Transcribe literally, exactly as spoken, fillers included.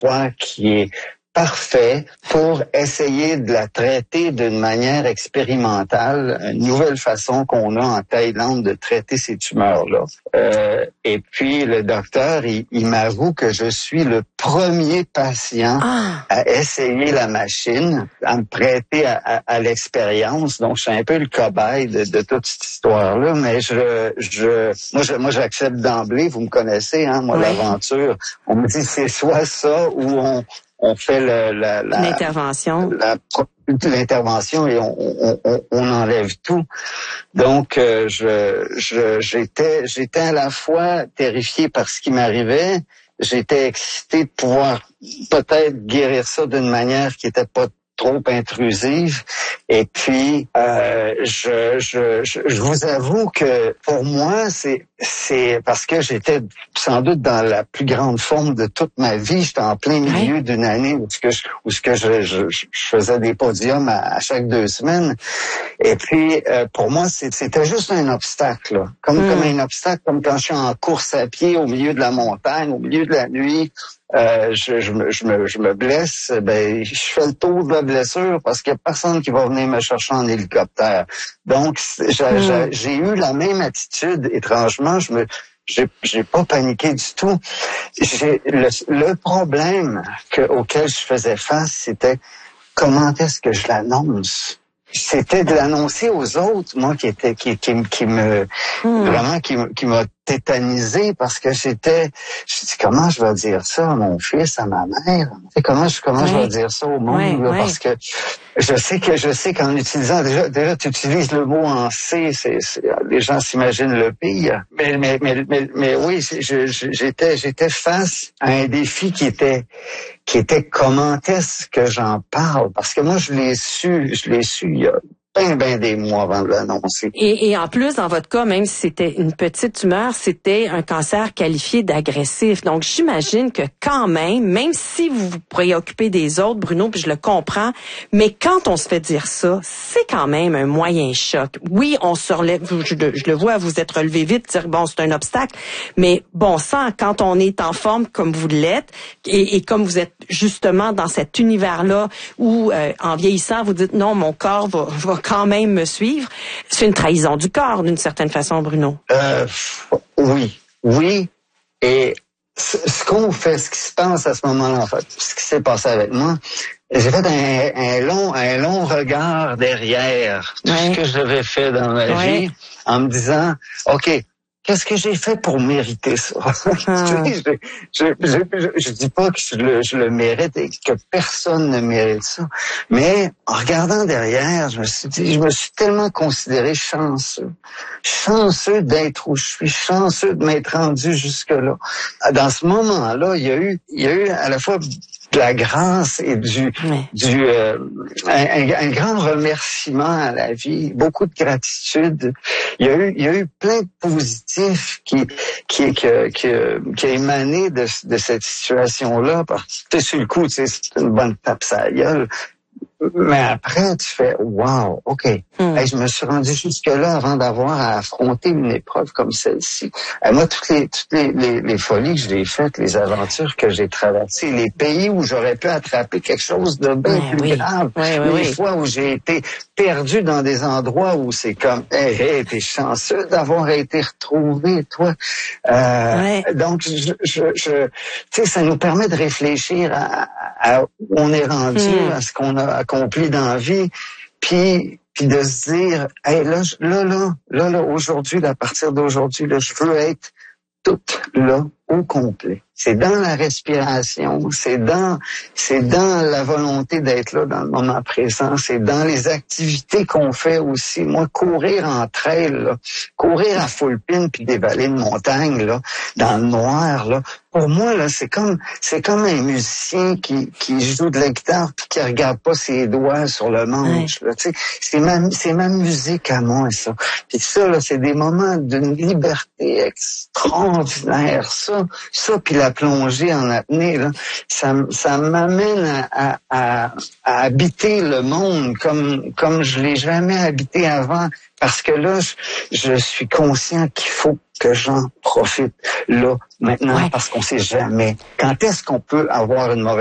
poids qui est parfait pour essayer de la traiter d'une manière expérimentale, une nouvelle façon qu'on a en Thaïlande de traiter ces tumeurs-là. Euh, et puis, le docteur, il, il m'avoue que je suis le premier patient ah. à essayer la machine, à me prêter à, à, à l'expérience. Donc, je suis un peu le cobaye de, de toute cette histoire-là, mais je, je, moi, je, moi, j'accepte d'emblée. Vous me connaissez, hein, moi, oui. L'aventure. On me dit, c'est soit ça ou on on fait le, la, la, l'intervention. La, l'intervention et on, on, on, on enlève tout. Donc, euh, je, je, j'étais, j'étais à la fois terrifié par ce qui m'arrivait, j'étais excité de pouvoir peut-être guérir ça d'une manière qui était pas trop intrusive. Et puis, euh, je, je, je, je vous avoue que pour moi, c'est, c'est parce que j'étais sans doute dans la plus grande forme de toute ma vie. J'étais en plein milieu oui. d'une année où ce que je, où ce que je, je, je faisais des podiums à, à chaque deux semaines. Et puis, euh, pour moi, c'est, c'était juste un obstacle, là. Comme, mm. comme un obstacle, comme quand je suis en course à pied au milieu de la montagne, au milieu de la nuit. Euh, je, je, me, je, me, je me blesse, ben je fais le tour de la blessure parce qu'il n'y a personne qui va venir me chercher en hélicoptère. Donc, j'ai, mmh. j'ai, j'ai eu la même attitude, étrangement, je me j'ai, j'ai pas paniqué du tout. J'ai, le, le problème que, auquel je faisais face, c'était comment est-ce que je l'annonce? C'était de l'annoncer aux autres, moi, qui était, qui, qui, qui me, mmh. vraiment, qui, qui m'a tétanisé parce que j'étais, je dis, comment je vais dire ça à mon fils, à ma mère? Comment je, comment oui. je vais dire ça au monde, oui, là, oui. parce que je sais que, je sais qu'en utilisant, déjà, déjà, tu utilises le mot en C, c'est, c'est les gens s'imaginent le pire. Mais, mais, mais, mais, mais oui, je, je, j'étais, j'étais face à un défi qui était, qui était comment est-ce que j'en parle? Parce que moi, je l'ai su, je l'ai su il y a ben, ben des mois avant de l'annoncer. Et, et en plus, dans votre cas, même si c'était une petite tumeur, c'était un cancer qualifié d'agressif. Donc, j'imagine que quand même, même si vous vous préoccupez des autres, Bruno, puis je le comprends, mais quand on se fait dire ça, c'est quand même un moyen choc. Oui, on se relève, je, je le vois, vous êtes relevé vite, dire bon, c'est un obstacle, mais bon sang, quand on est en forme comme vous l'êtes, et, et comme vous êtes justement dans cet univers-là où, euh, en vieillissant, vous dites non, mon corps va, va quand même me suivre. C'est une trahison du corps, d'une certaine façon, Bruno. Euh, oui, oui. Et ce, ce qu'on fait, ce qui se passe à ce moment-là, en fait, ce qui s'est passé avec moi, j'ai fait un, un long, un long regard derrière tout ouais. ce que j'avais fait dans ma ouais. vie, en me disant, OK, qu'est-ce que j'ai fait pour mériter ça? Ah. je, je, je, je, je dis pas que je le, je le mérite et que personne ne mérite ça. Mais en regardant derrière, je me suis dit, je me suis tellement considéré chanceux. Chanceux d'être où je suis, chanceux de m'être rendu jusque-là. Dans ce moment-là, il y a eu, il y a eu à la fois de la grâce et du, oui. du euh, un, un grand remerciement à la vie, beaucoup de gratitude. Il y a eu, il y a eu plein de positifs qui, qui, qui, qui, qui a émané de, de cette situation-là. Parce que sur le coup, tu sais, c'est une bonne tape sur la gueule. Mais après, tu fais « wow, OK, mm. hey, je me suis rendu jusque-là avant d'avoir à affronter une épreuve comme celle-ci. » Et moi, toutes les toutes les, les, les folies que j'ai faites, les aventures que j'ai traversées, les pays où j'aurais pu attraper quelque chose de bien ouais, plus oui. grave, ouais, ouais, les oui. fois où j'ai été perdu dans des endroits où c'est comme « Hey, hey, t'es chanceux d'avoir été retrouvé, toi. Euh, » ouais. Donc, je, je, je, tu sais, ça nous permet de réfléchir à, à où on est rendu, mm. à ce qu'on a accompli dans la vie, puis puis de se dire, hey, là, là, là, là, là, aujourd'hui, à partir d'aujourd'hui, là, je veux être toute là au complet. C'est dans la respiration, c'est dans, c'est dans la volonté d'être là dans le moment présent, c'est dans les activités qu'on fait aussi. Moi, courir en trail, là, courir à full pin puis dévaler une montagne, là, dans le noir, là, pour moi, là, c'est comme, c'est comme un musicien qui, qui joue de la guitare puis qui regarde pas ses doigts sur le manche, ouais. là, tu sais. C'est ma, c'est ma musique à moi, ça. Puis ça, là, c'est des moments d'une liberté extraordinaire. Ça, ça, puis la plongée en apnée, là, ça, ça m'amène à, à, à, à habiter le monde comme, comme je l'ai jamais habité avant. Parce que là, je, je suis conscient qu'il faut que j'en profite là, maintenant, Ouais. parce qu'on sait jamais quand est-ce qu'on peut avoir une mauvaise